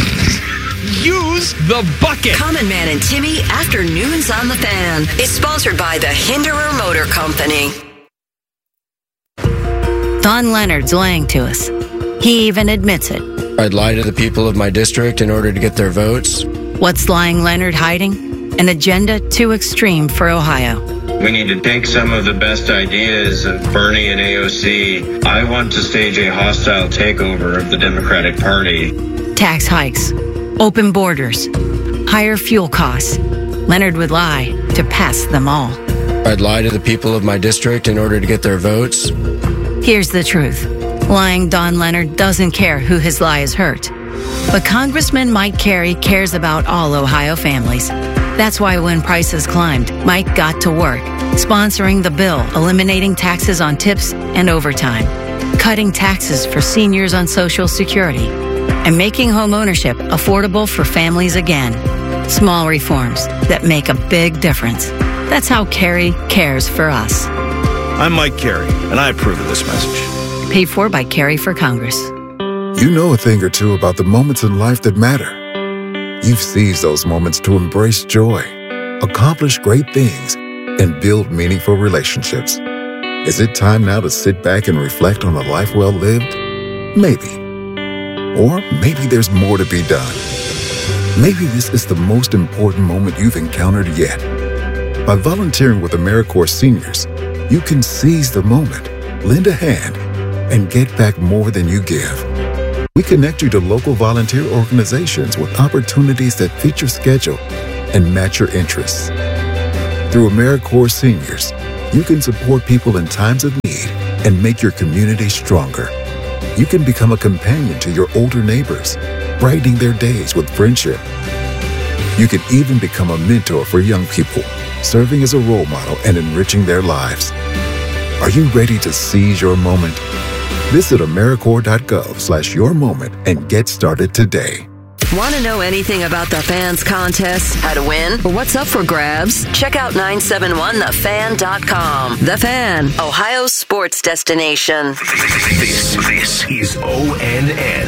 Use the bucket. Common Man and Timmy Afternoons on the Fan is sponsored by the Hinderer Motor Company. Don Leonard's lying to us. He even admits it. I'd lie to the people of my district in order to get their votes. What's lying Leonard hiding? An agenda too extreme for Ohio. We need to take some of the best ideas of Bernie and A O C. I want to stage a hostile takeover of the Democratic Party. Tax hikes, open borders, higher fuel costs. Leonard would lie to pass them all. I'd lie to the people of my district in order to get their votes. Here's the truth. Lying Don Leonard doesn't care who his lie has hurt. But Congressman Mike Carey cares about all Ohio families. That's why when prices climbed, Mike got to work, sponsoring the bill eliminating taxes on tips and overtime, cutting taxes for seniors on Social Security, and making homeownership affordable for families again. Small reforms that make a big difference. That's how Carey cares for us. I'm Mike Carey, and I approve of this message. Paid for by Carey for Congress. You know a thing or two about the moments in life that matter. You've seized those moments to embrace joy, accomplish great things, and build meaningful relationships. Is it time now to sit back and reflect on a life well lived? Maybe. Or maybe there's more to be done. Maybe this is the most important moment you've encountered yet. By volunteering with AmeriCorps Seniors, you can seize the moment, lend a hand, and get back more than you give. We connect you to local volunteer organizations with opportunities that fit your schedule and match your interests. Through AmeriCorps Seniors, you can support people in times of need and make your community stronger. You can become a companion to your older neighbors, brightening their days with friendship. You can even become a mentor for young people, serving as a role model and enriching their lives. Are you ready to seize your moment? Visit AmeriCorps.gov slash your moment and get started today. Want to know anything about the Fan's contest, how to win, or what's up for grabs? Check out nine seven one the fan dot com. The Fan, Ohio's sports destination. This, this is O N N.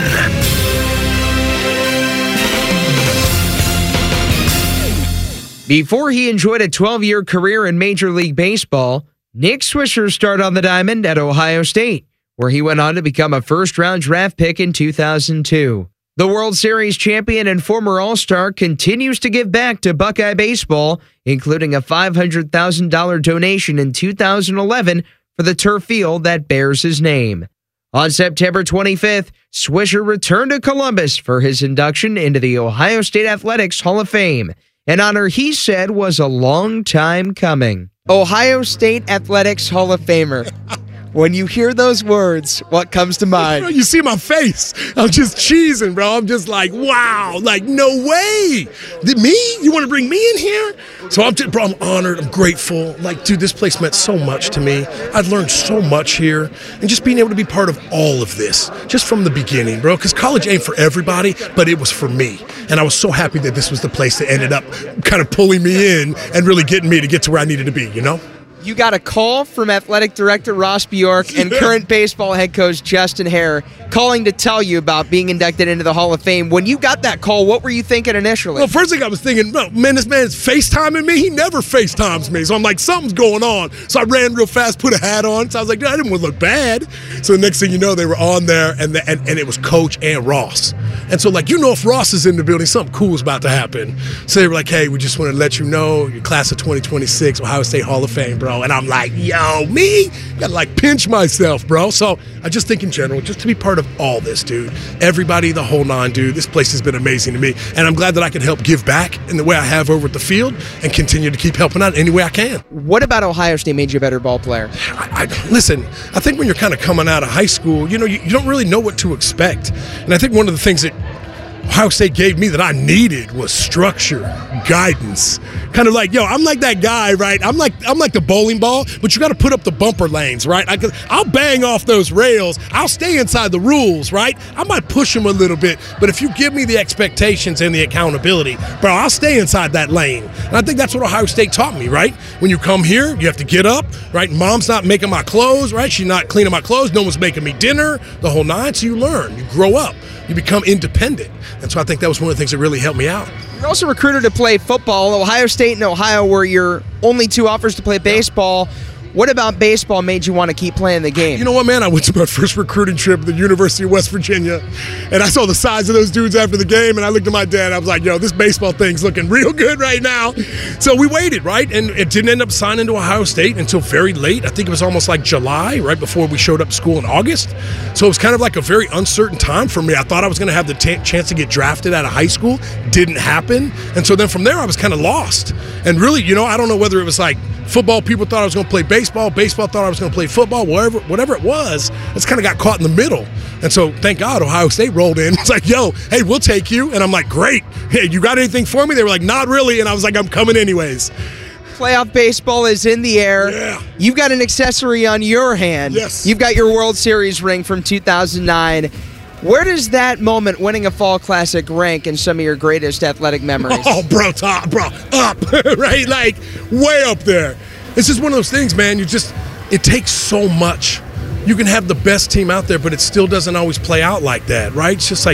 Before he enjoyed a twelve-year career in Major League Baseball, Nick Swisher started on the diamond at Ohio State, where he went on to become a first-round draft pick in two thousand two. The World Series champion and former All-Star continues to give back to Buckeye baseball, including a five hundred thousand dollars donation in two thousand eleven for the turf field that bears his name. On September twenty-fifth, Swisher returned to Columbus for his induction into the Ohio State Athletics Hall of Fame, an honor he said was a long time coming. Ohio State Athletics Hall of Famer. When you hear those words, what comes to mind? Bro, you see my face. I'm just cheesing, bro. I'm just like, wow, like, no way. Did me? You want to bring me in here? So I'm just, bro, I'm honored. I'm grateful. Like, dude, this place meant so much to me. I've learned so much here. And just being able to be part of all of this, just from the beginning, bro, because college ain't for everybody, but it was for me. And I was so happy that this was the place that ended up kind of pulling me in and really getting me to get to where I needed to be, you know? You got a call from athletic director Ross Bjork and current baseball head coach Justin Hare calling to tell you about being inducted into the Hall of Fame. When you got that call, what were you thinking initially? Well, first thing I was thinking, man, this man's FaceTiming me. He never FaceTimes me. So I'm like, something's going on. So I ran real fast, put a hat on. So I was like, I didn't want to look bad. So the next thing you know, they were on there, and, the, and, and it was Coach and Ross. And so, like, you know, if Ross is in the building, something cool is about to happen. So they were like, hey, we just want to let you know, your class of twenty twenty-six, Ohio State Hall of Fame, bro. And I'm like, yo, me? Gotta, like, pinch myself, bro. So I just think in general, just to be part of all this, dude. Everybody, the whole nine, dude. This place has been amazing to me. And I'm glad that I can help give back in the way I have over at the field and continue to keep helping out any way I can. What about Ohio State made you a better ball player? I, I, listen, I think when you're kind of coming out of high school, you know, you, you don't really know what to expect. And I think one of the things that Ohio State gave me that I needed was structure, guidance. Kind of like, yo, I'm like that guy, right? I'm like I'm like the bowling ball, but you got to put up the bumper lanes, right? I, I'll bang off those rails. I'll stay inside the rules, right? I might push them a little bit, but if you give me the expectations and the accountability, bro, I'll stay inside that lane. And I think that's what Ohio State taught me, right? When you come here, you have to get up, right? Mom's not making my clothes, right? She's not cleaning my clothes. No one's making me dinner, the whole nine. So you learn, you grow up. You become independent. And so I think that was one of the things that really helped me out. You're also recruited to play football. Ohio State and Ohio were your only two offers to play baseball. What about baseball made you want to keep playing the game? You know what, man? I went to my first recruiting trip at the University of West Virginia, and I saw the size of those dudes after the game, and I looked at my dad, and I was like, yo, this baseball thing's looking real good right now. So we waited, right? And it didn't end up signing to Ohio State until very late. I think it was almost like July, right before we showed up to school in August. So it was kind of like a very uncertain time for me. I thought I was going to have the t- chance to get drafted out of high school. Didn't happen. And so then from there, I was kind of lost. And really, you know, I don't know whether it was like football people thought I was going to play baseball, baseball thought I was going to play football, whatever whatever it was, I just kind of got caught in the middle. And so thank God Ohio State rolled in. It's like, yo, hey, we'll take you. And I'm like, great. Hey, you got anything for me? They were like, not really. And I was like, I'm coming anyways. Playoff baseball is in the air. Yeah. You've got an accessory on your hand. Yes. You've got your World Series ring from two thousand nine. Where does that moment, winning a Fall Classic, rank in some of your greatest athletic memories? Oh, bro, top, bro, up, right? Like, way up there. It's just one of those things, man. You just, it takes so much. You can have the best team out there, but it still doesn't always play out like that, right? It's just like,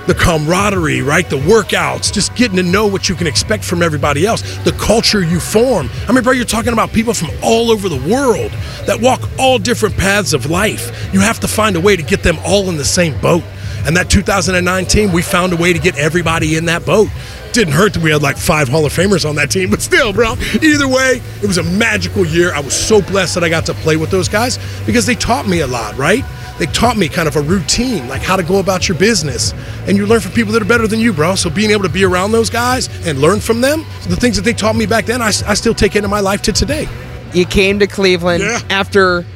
the camaraderie, right? The workouts, just getting to know what you can expect from everybody else, the culture you form. I mean, bro, you're talking about people from all over the world that walk all different paths of life. You have to find a way to get them all in the same boat. And that two thousand nine team, we found a way to get everybody in that boat. Didn't hurt that we had like five Hall of Famers on that team, but still, bro, either way, it was a magical year. I was so blessed that I got to play with those guys because they taught me a lot, right? They taught me kind of a routine, like how to go about your business. And you learn from people that are better than you, bro. So being able to be around those guys and learn from them, the things that they taught me back then, I, I still take into my life to today. You came to Cleveland yeah. after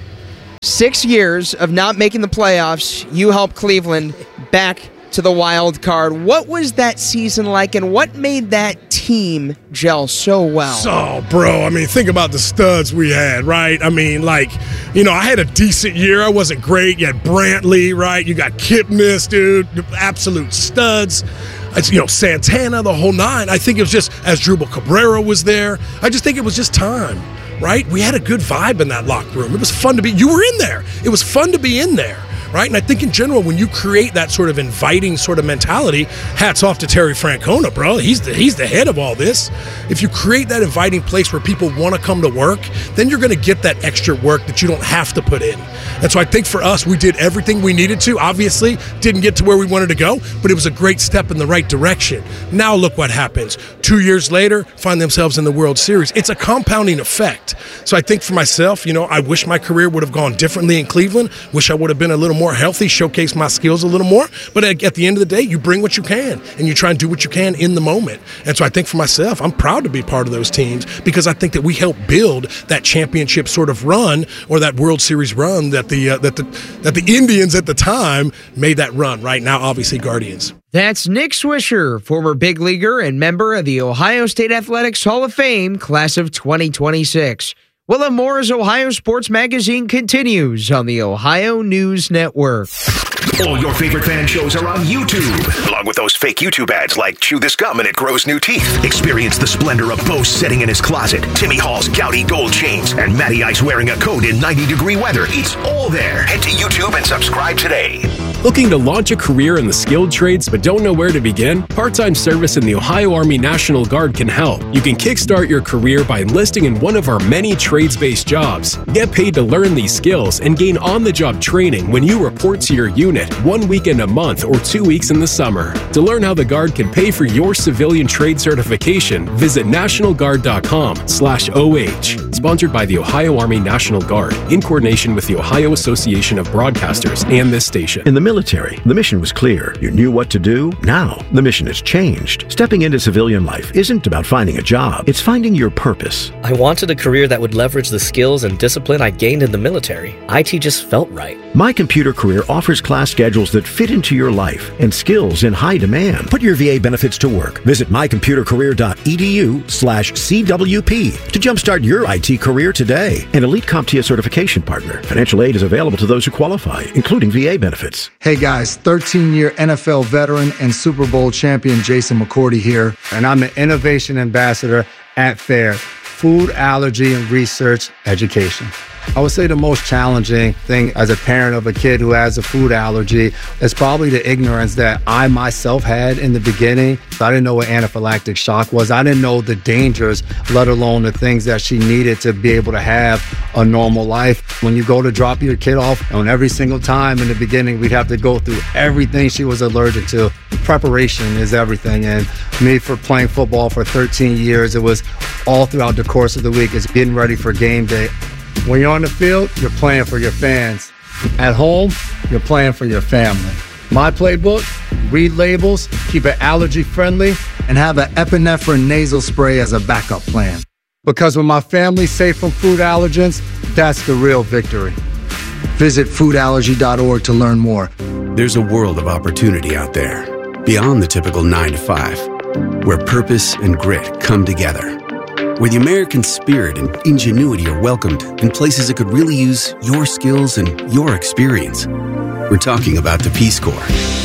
six years of not making the playoffs. You helped Cleveland back to the wild card. What was that season like, and what made that team gel so well? So, bro, I mean, think about the studs we had, right? I mean, like, you know, I had a decent year. I wasn't great. You had Brantley, right? You got Kipnis, dude, absolute studs. It's, you know, Santana, the whole nine. I think it was just, as Asdrubal Cabrera was there, I just think it was just time, right? We had a good vibe in that locker room. It was fun to be, you were in there. It was fun to be in there. Right? And I think in general, when you create that sort of inviting sort of mentality, hats off to Terry Francona, bro. He's the, he's the head of all this. If you create that inviting place where people want to come to work, then you're going to get that extra work that you don't have to put in. And so I think for us, we did everything we needed to. Obviously, didn't get to where we wanted to go, but it was a great step in the right direction. Now look what happens. Two years later, find themselves in the World Series. It's a compounding effect. So I think for myself, you know, I wish my career would have gone differently in Cleveland. Wish I would have been a little more healthy, showcase my skills a little more. But at the end of the day, you bring what you can, and you try and do what you can in the moment. And so I think for myself, I'm proud to be part of those teams because I think that we helped build that championship sort of run or that World Series run that the uh, that the that the Indians at the time made that run. Right now, obviously, Guardians. That's Nick Swisher, former big leaguer and member of the Ohio State Athletics Hall of Fame, class of twenty twenty-six. We'll have more as Ohio Sports Magazine continues on the Ohio News Network. All your favorite fan shows are on YouTube, along with those fake YouTube ads like Chew This Gum and It Grows New Teeth. Experience the splendor of Bo sitting in his closet, Timmy Hall's gouty gold chains, and Matty Ice wearing a coat in ninety degree weather. It's all there. Head to YouTube and subscribe today. Looking to launch a career in the skilled trades but don't know where to begin? Part-time service in the Ohio Army National Guard can help. You can kickstart your career by enlisting in one of our many trades-based jobs. Get paid to learn these skills and gain on-the-job training when you report to your unit one weekend a month or two weeks in the summer. To learn how the Guard can pay for your civilian trade certification, visit national guard dot com slash O H. Sponsored by the Ohio Army National Guard in coordination with the Ohio Association of Broadcasters and this station. In the military, the mission was clear. You knew what to do. Now, the mission has changed. Stepping into civilian life isn't about finding a job. It's finding your purpose. I wanted a career that would leverage the skills and discipline I gained in the military. I T just felt right. My Computer Career offers class schedules that fit into your life and skills in high demand. Put your V A benefits to work. Visit my computer career dot e d u slash C W P to jumpstart your I T career today. An elite CompTIA certification partner. Financial aid is available to those who qualify, including V A benefits. Hey guys, thirteen-year N F L veteran and Super Bowl champion Jason McCourty here, and I'm the Innovation Ambassador at FAIR, Food Allergy and Research Education. I would say the most challenging thing as a parent of a kid who has a food allergy is probably the ignorance that I myself had in the beginning. I didn't know what anaphylactic shock was. I didn't know the dangers, let alone the things that she needed to be able to have a normal life. When you go to drop your kid off, and every single time in the beginning, we'd have to go through everything she was allergic to. Preparation is everything. And me, for playing football for thirteen years, it was all throughout the course of the week. It's getting ready for game day. When you're on the field, you're playing for your fans. At home, you're playing for your family. My playbook, read labels, keep it allergy friendly, and have an epinephrine nasal spray as a backup plan. Because when my family's safe from food allergens, that's the real victory. Visit food allergy dot org to learn more. There's a world of opportunity out there, beyond the typical nine to five, where purpose and grit come together. Where the American spirit and ingenuity are welcomed in places that could really use your skills and your experience. We're talking about the Peace Corps.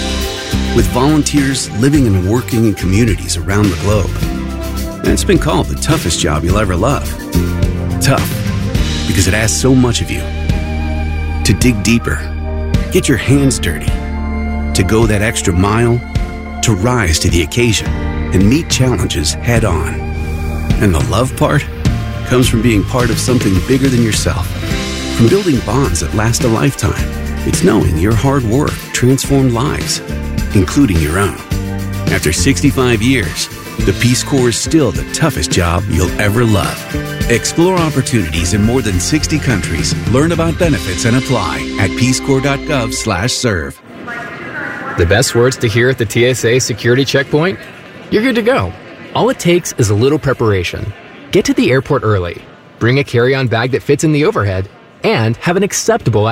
With volunteers living and working in communities around the globe. And it's been called the toughest job you'll ever love. Tough, because it asks so much of you. To dig deeper, get your hands dirty, to go that extra mile, to rise to the occasion and meet challenges head on. And the love part comes from being part of something bigger than yourself. From building bonds that last a lifetime, it's knowing your hard work transformed lives, including your own. After sixty-five years, the Peace Corps is still the toughest job you'll ever love. Explore opportunities in more than sixty countries. Learn about benefits and apply at peacecorps.gov slash serve. The best words to hear at the T S A security checkpoint? You're good to go. All it takes is a little preparation. Get to the airport early, bring a carry-on bag that fits in the overhead, and have an acceptable